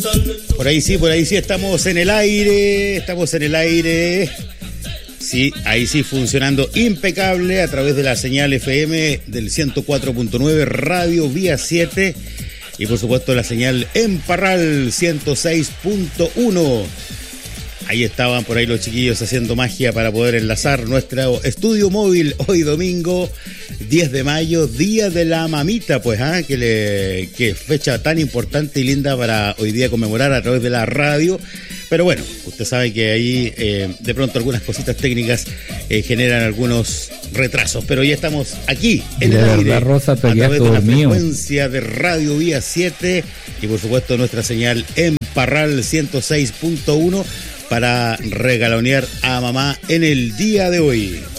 Por ahí sí, estamos en el aire. Sí, ahí sí, funcionando impecable a través de la señal FM del 104.9, Radio Vía 7 y por supuesto la señal en Parral 106.1. Ahí estaban por ahí los chiquillos haciendo magia para poder enlazar nuestro estudio móvil hoy domingo 10 de mayo, Día de la Mamita, pues, qué fecha tan importante y linda para hoy día conmemorar a través de la radio. Pero bueno, usted sabe que ahí de pronto algunas cositas técnicas generan algunos retrasos, pero ya estamos aquí en el aire, Rosa, a través de la mío. frecuencia de Radio Vía 7 y por supuesto nuestra señal en Parral 106.1 para regalonear a mamá en el día de hoy.